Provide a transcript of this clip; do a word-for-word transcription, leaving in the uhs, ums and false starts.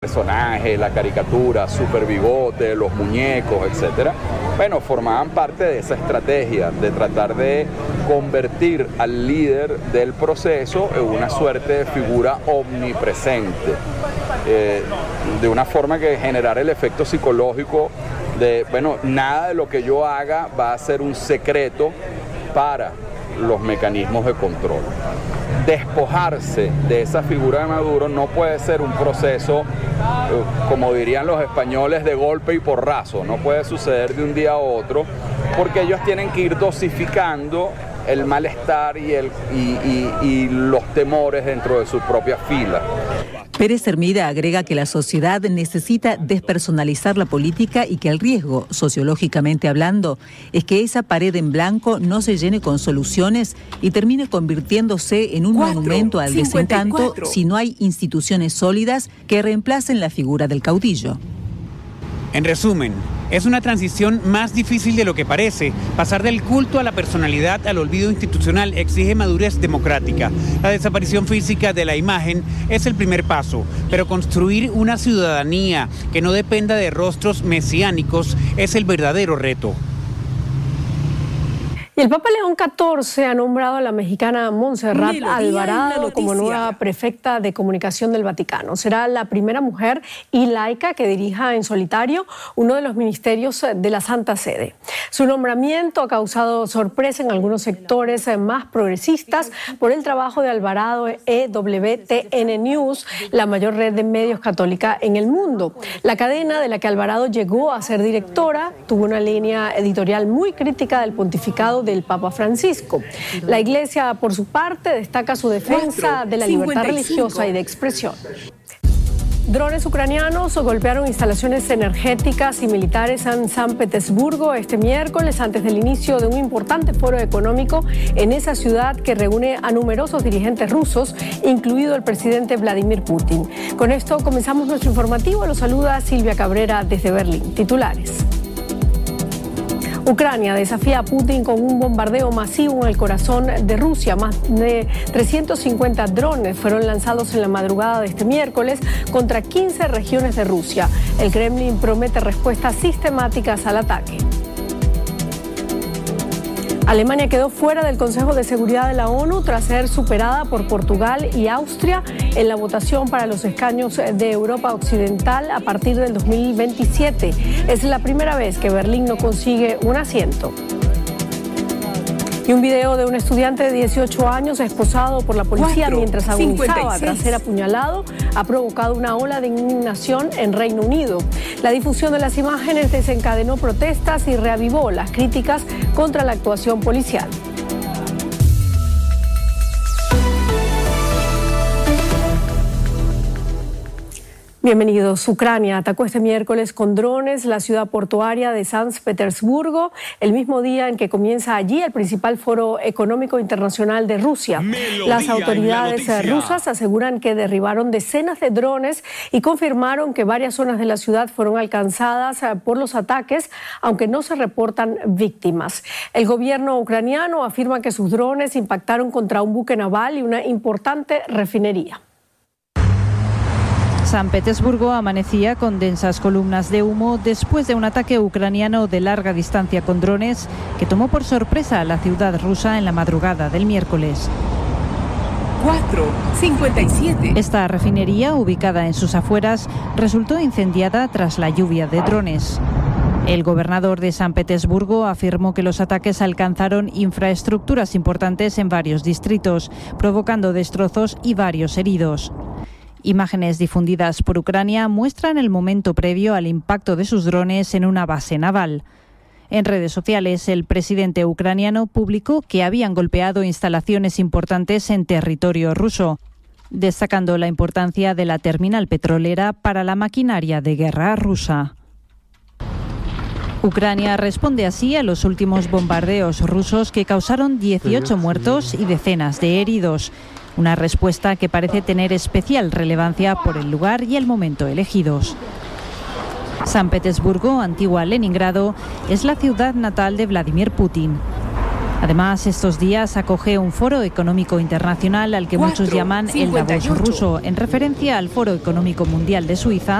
personajes, la caricatura, super bigote, los muñecos, etcétera, bueno, formaban parte de esa estrategia de tratar de convertir al líder del proceso en una suerte de figura omnipresente, eh, de una forma que generara el efecto psicológico de, bueno, nada de lo que yo haga va a ser un secreto para los mecanismos de control. Despojarse de esa figura de Maduro no puede ser un proceso, como dirían los españoles, de golpe y porrazo, no puede suceder de un día a otro, porque ellos tienen que ir dosificando el malestar y, el, y, y, y los temores dentro de sus propias filas. Pérez Hermida agrega que la sociedad necesita despersonalizar la política y que el riesgo, sociológicamente hablando, es que esa pared en blanco no se llene con soluciones y termine convirtiéndose en un Cuatro, monumento al desencanto cincuenta y cuatro. Si no hay instituciones sólidas que reemplacen la figura del caudillo. En resumen, es una transición más difícil de lo que parece. Pasar del culto a la personalidad al olvido institucional exige madurez democrática. La desaparición física de la imagen es el primer paso, pero construir una ciudadanía que no dependa de rostros mesiánicos es el verdadero reto. Y el Papa León catorce ha nombrado a la mexicana Montserrat Alvarado como nueva prefecta de comunicación del Vaticano. Será la primera mujer y laica que dirija en solitario uno de los ministerios de la Santa Sede. Su nombramiento ha causado sorpresa en algunos sectores más progresistas por el trabajo de Alvarado en E W T N News, la mayor red de medios católica en el mundo. La cadena de la que Alvarado llegó a ser directora tuvo una línea editorial muy crítica del pontificado del Papa Francisco. La Iglesia, por su parte, destaca su defensa de la libertad religiosa y de expresión. Drones ucranianos golpearon instalaciones energéticas y militares en San Petersburgo este miércoles antes del inicio de un importante foro económico en esa ciudad que reúne a numerosos dirigentes rusos, incluido el presidente Vladimir Putin. Con esto comenzamos nuestro informativo. Los saluda Silvia Cabrera desde Berlín. Titulares. Ucrania desafía a Putin con un bombardeo masivo en el corazón de Rusia. Más de trescientos cincuenta drones fueron lanzados en la madrugada de este miércoles contra quince regiones de Rusia. El Kremlin promete respuestas sistemáticas al ataque. Alemania quedó fuera del Consejo de Seguridad de la ONU tras ser superada por Portugal y Austria en la votación para los escaños de Europa Occidental a partir del dos mil veintisiete. Es la primera vez que Berlín no consigue un asiento. Y un video de un estudiante de dieciocho años esposado por la policía Cuatro, mientras agonizaba tras ser apuñalado ha provocado una ola de indignación en Reino Unido. La difusión de las imágenes desencadenó protestas y reavivó las críticas contra la actuación policial. Bienvenidos. Ucrania atacó este miércoles con drones la ciudad portuaria de San Petersburgo, el mismo día en que comienza allí el principal foro económico internacional de Rusia. Las autoridades rusas aseguran que derribaron decenas de drones y confirmaron que varias zonas de la ciudad fueron alcanzadas por los ataques, aunque no se reportan víctimas. El gobierno ucraniano afirma que sus drones impactaron contra un buque naval y una importante refinería. San Petersburgo amanecía con densas columnas de humo después de un ataque ucraniano de larga distancia con drones que tomó por sorpresa a la ciudad rusa en la madrugada del miércoles. cuatro cincuenta y siete. Esta refinería, ubicada en sus afueras, resultó incendiada tras la lluvia de drones. El gobernador de San Petersburgo afirmó que los ataques alcanzaron infraestructuras importantes en varios distritos, provocando destrozos y varios heridos. Imágenes difundidas por Ucrania muestran el momento previo al impacto de sus drones en una base naval. En redes sociales, el presidente ucraniano publicó que habían golpeado instalaciones importantes en territorio ruso, destacando la importancia de la terminal petrolera para la maquinaria de guerra rusa. Ucrania responde así a los últimos bombardeos rusos que causaron dieciocho muertos y decenas de heridos. Una respuesta que parece tener especial relevancia por el lugar y el momento elegidos. San Petersburgo, antigua Leningrado, es la ciudad natal de Vladimir Putin. Además, estos días acoge un foro económico internacional al que muchos llaman el Davos ruso, en referencia al Foro Económico Mundial de Suiza,